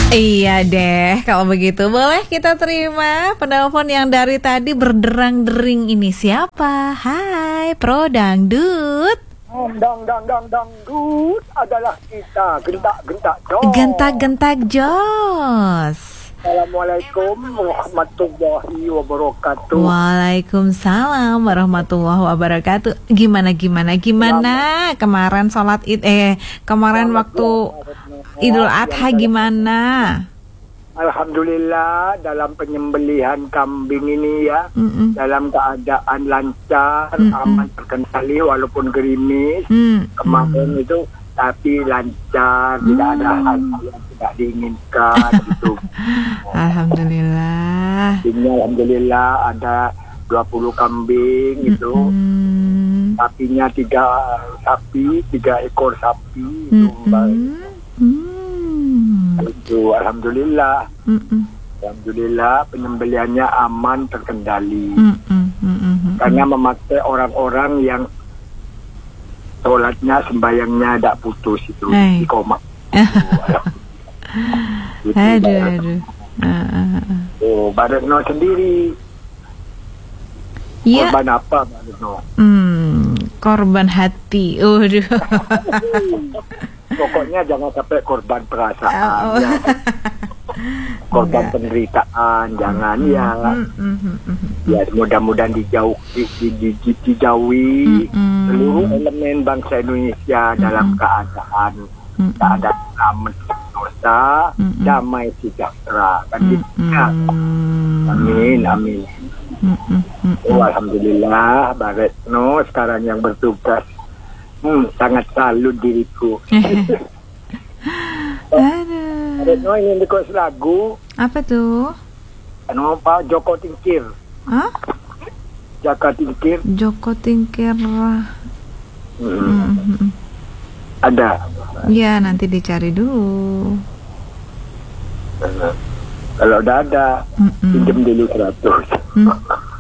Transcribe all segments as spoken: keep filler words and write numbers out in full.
Iya deh, kalau begitu boleh kita terima penelpon yang dari tadi berderang-dering ini. Siapa? Hai, Pro Dangdut. Dang dang dang dangdut adalah kita. Gentak-gentak jos. Gentak-gentak jos. Assalamualaikum warahmatullahi wabarakatuh. Waalaikumsalam warahmatullahi wabarakatuh. Gimana gimana gimana kemarin sholat id eh kemarin waktu Idul Adha gimana? Alhamdulillah dalam penyembelihan kambing ini ya, Mm-mm. dalam keadaan lancar, Mm-mm. aman terkendali walaupun gerimis Mm-mm. kemarin itu, tapi lancar, tidak ada hal yang tidak diinginkan gitu. Alhamdulillah. Ini alhamdulillah ada dua puluh kambing itu. Mm-mm. Sapinya tiga sapi, tiga ekor sapi itu, Mbak. Mm-mm. Itu alhamdulillah. Mm-mm. Alhamdulillah penyembelihannya aman terkendali. Mm-mm. Mm-mm. Karena memakai orang-orang yang sholatnya sembayangnya tidak putus itu Hai. di koma. Gitu, Aduh Mbak. aduh. Ah, ah, ah. Oh, Mbak Retno sendiri Ya. korban apa, Mbak Retno? Hmm, korban hati. Waduh. Pokoknya jangan sampai korban perasaan, Oh. ya. Korban Enggak. penderitaan, jangan ya. Mm, mm, mm, mm. Ya mudah-mudahan dijauh, di, di, di, di, dijauhi Mm-mm. seluruh elemen bangsa Indonesia dalam keadaan Mm-mm. keadaan selamat dosa, Mm-mm. damai sejahtera. Kan gitu ya. Mm-mm. Amin, amin. Mm-mm. Mm-mm. Oh, alhamdulillah, Mbak Retno sekarang yang bertugas. Hmm, sangat salut diriku. Aduh. Mbak Retno ingin ikut lagu. Apa tuh? Anu Pak Joko Tingkir. Hah? Jaka Tingkir. Joko Tingkir. Hmm, Mm-mm. ada. Ya, nanti dicari dulu. Kalau udah ada, Mm-mm. pinjam dulu seratus. Mm.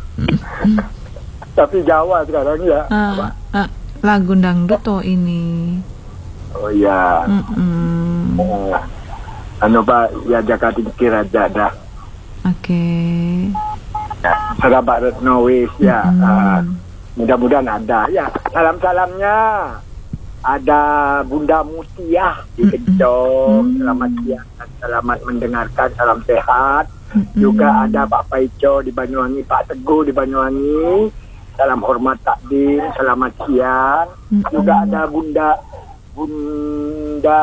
Tapi Jawa sekarang ya. Ah, ah, lagu dangdut toh ini. Oh iya. Mm-mm. Eh, anu Pak, ya Jaka Tingkir aja dah. Oke. Sahabat Retno wis ya. Mm-mm. Ah, mudah-mudahan ada ya. Salam-salamnya ada Bunda Mutiah di Kencong. Mm-mm. Selamat siang dan selamat mendengarkan, salam sehat. Mm-mm. Juga ada Pak Paico di Banyuwangi, Pak Teguh di Banyuwangi. Salam hormat takdim, selamat siang. Mm-mm. Juga ada Bunda Bunda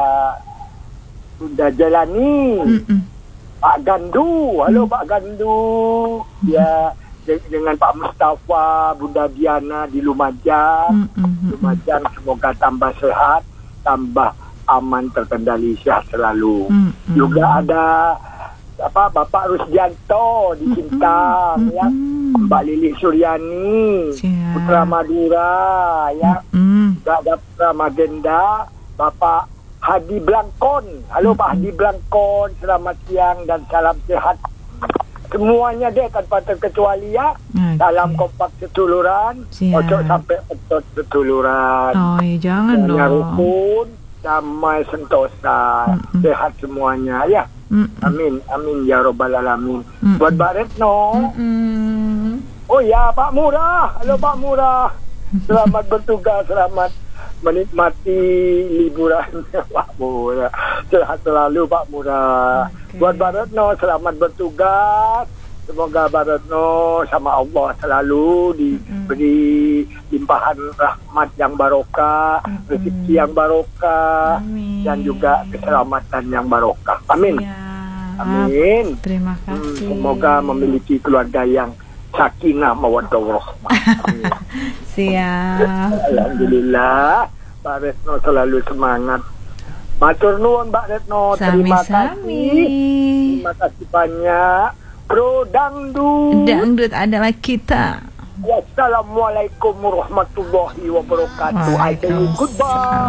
Bunda Jalani, Mm-mm. Pak Gandu. Halo Pak Gandu. Ya, de- dengan Pak Mustafa, Bunda Diana di Lumajang. Mm-mm. Lumajang semoga tambah sehat, tambah aman terkendali, sehat selalu. Mm-mm. Juga ada apa Bapak Rusdianto di Sintang, ya. Mm-mm. Mbak Lili Suryani, Siap. Putra Madura, ya. Mm-mm. Juga ada Putra Magenda, Bapak Hadi Blangkon. Halo Pak Hadi Blangkon, selamat siang dan salam sehat. Semuanya deh tanpa terkecuali ya. Oke. Dalam kompak setuluran, Siap. ojo sampai petot setuluran. Oh, iya, jangan Semuanya dong. rukun, damai sentosa, Mm-mm. sehat semuanya ya. Mm-mm. Amin, amin ya robbal alamin. Mm-mm. Buat Mbak Retno. Mm-mm. Oh ya Pak Murah, halo Pak Murah. Selamat bertugas, selamat menikmati liburan Pak Murah. Sehat selalu Pak Murah. Oke. Buat Mbak Retno selamat bertugas. Semoga Mbak Retno sama Allah selalu diberi limpahan rahmat yang barokah, Mm-mm. rezeki yang barokah, Amin. dan juga keselamatan yang barokah. Amin. Siap. Amin. Terima Hmm, kasih. semoga memiliki keluarga yang sakinah mawaddah warahmah. Amin. Siap. Alhamdulillah, Mbak Retno selalu semangat. Matur nuwun Mbak Retno, terima Sami-sami. kasih. Terima kasih banyak. Pro Dangdut. Dangdut adalah kita. Wassalamualaikum warahmatullahi wabarakatuh. I tell you goodbye.